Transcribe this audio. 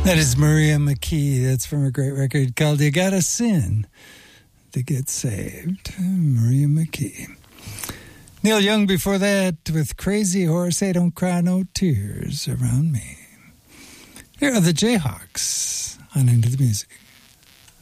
That is Maria McKee. That's from a great record called You Gotta Sin to Get Saved. Maria McKee. Neil Young before that with Crazy Horse. Hey, don't cry no tears around me. Here are the Jayhawks on Into the Music.